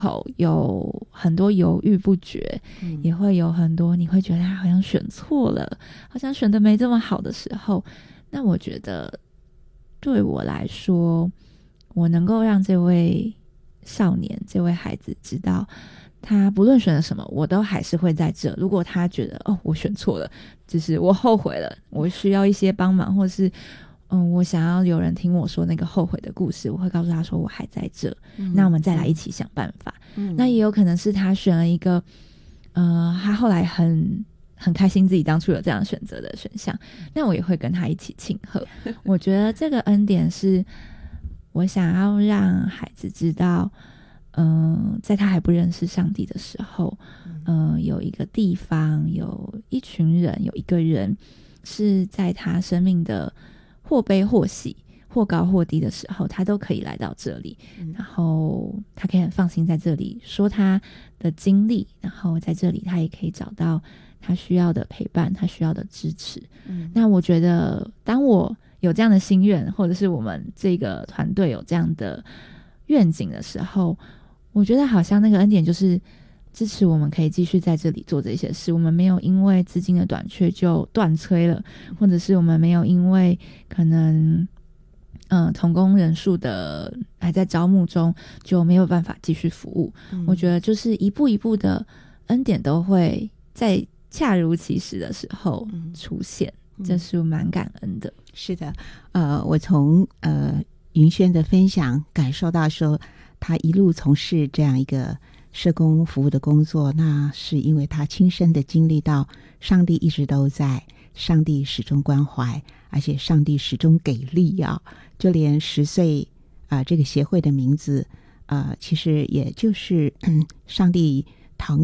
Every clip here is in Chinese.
候有很多犹豫不决，也会有很多你会觉得他好像选错了，好像选的没这么好的时候，那我觉得对我来说，我能够让这位少年这位孩子知道他不论选了什么我都还是会在这。如果他觉得我选错了，就是我后悔了，我需要一些帮忙，或是我想要有人听我说那个后悔的故事，我会告诉他说我还在这，那我们再来一起想办法。那也有可能是他选了一个他后来很开心自己当初有这样选择的选项，那我也会跟他一起庆贺。我觉得这个恩典是我想要让孩子知道在他还不认识上帝的时候有一个地方，有一群人，有一个人是在他生命的或悲或喜或高或低的时候，他都可以来到这里，然后他可以很放心在这里说他的经历，然后在这里他也可以找到他需要的陪伴，他需要的支持。那我觉得当我有这样的心愿，或者是我们这个团队有这样的愿景的时候，我觉得好像那个恩典就是支持我们可以继续在这里做这些事。我们没有因为资金的短缺就断炊了，或者是我们没有因为可能同工人数的还在招募中就没有办法继续服务。我觉得就是一步一步的恩典都会在恰如其时的时候出现，这是蛮感恩的。 是的，我从云轩的分享感受到说，他一路从事这样一个社工服务的工作，那是因为他亲身的经历到上帝一直都在，上帝始终关怀，而且上帝始终给力啊！就连10岁这个协会的名字其实也就是上帝疼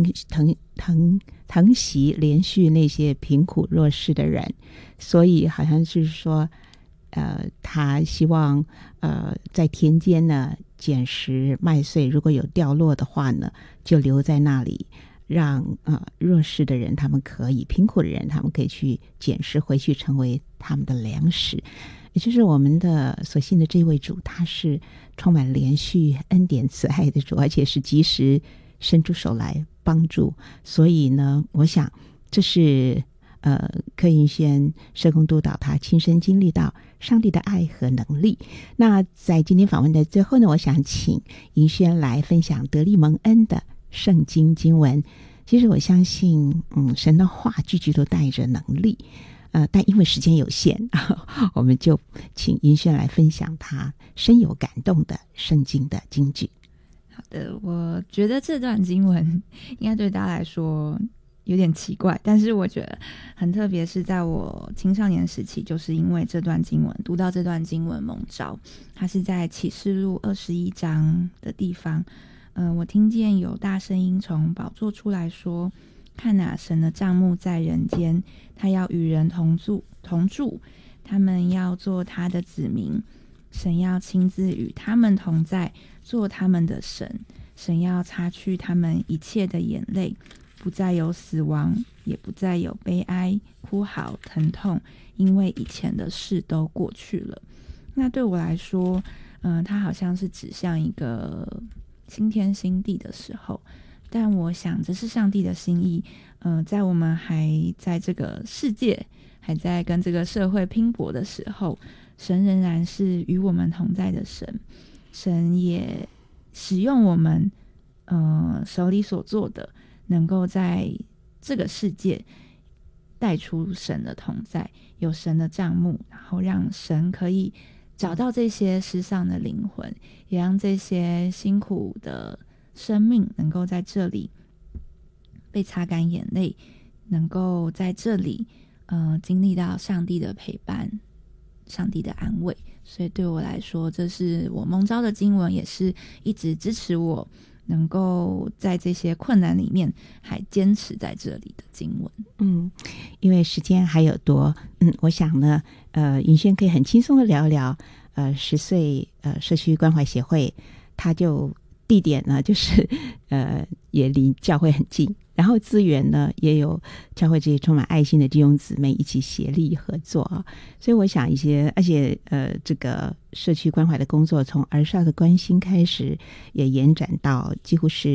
惜连续那些贫苦弱势的人，所以好像是说他希望在田间呢捡拾麦穗，如果有掉落的话呢，就留在那里，让弱势的人他们可以，贫苦的人他们可以去捡拾回去，成为他们的粮食。也就是我们的所信的这位主，他是充满连续恩典慈爱的主，而且是及时伸出手来帮助。所以呢，我想这是柯云轩社工督导他亲身经历到上帝的爱和能力。那在今天访问的最后呢，我想请云轩来分享得力蒙恩的圣经经文。其实我相信神的话句句都带着能力，但因为时间有限我们就请云轩来分享他深有感动的圣经的金句。 好的，我觉得这段经文应该对大家来说有点奇怪，但是我觉得很特别，是在我青少年时期，就是因为这段经文，读到这段经文蒙召。它是在启示录21章的地方，我听见有大声音从宝座出来说，看哪，神的帐幕在人间，他要与人同住，他们要做他的子民，神要亲自与他们同在，做他们的神，神要擦去他们一切的眼泪，不再有死亡，也不再有悲哀、哭嚎、疼痛，因为以前的事都过去了。那对我来说它好像是指向一个新天新地的时候，但我想这是上帝的心意。在我们还在这个世界，还在跟这个社会拼搏的时候，神仍然是与我们同在的神。神也使用我们手里所做的，能够在这个世界带出神的同在，有神的帐幕，然后让神可以找到这些失丧的灵魂，也让这些辛苦的生命能够在这里被擦干眼泪，能够在这里经历到上帝的陪伴，上帝的安慰。所以对我来说，这是我蒙召的经文，也是一直支持我能够在这些困难里面还坚持在这里的经文。 因为时间还有多，我想呢云轩可以很轻松的聊一聊10岁社区关怀协会，它就地点呢就是也离教会很近， 然后资源呢也有教会这些充满爱心的弟兄姊妹一起协力合作啊。所以我想而且这个社区关怀的工作从儿少的关心开始，也延展到几乎是